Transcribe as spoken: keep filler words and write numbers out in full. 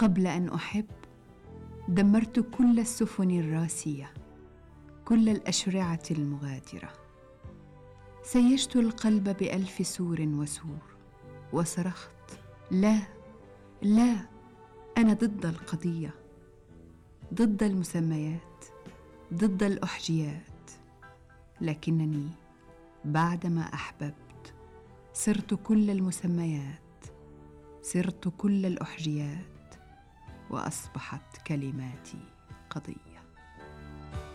قبل أن أحب دمرت كل السفن الراسية، كل الأشرعة المغادرة. سيجت القلب بألف سور وسور، وصرخت: لا لا، أنا ضد القضية، ضد المسميات، ضد الأحجيات. لكنني بعدما أحببت صرت كل المسميات، صرت كل الأحجيات، وأصبحت كلماتي قضية.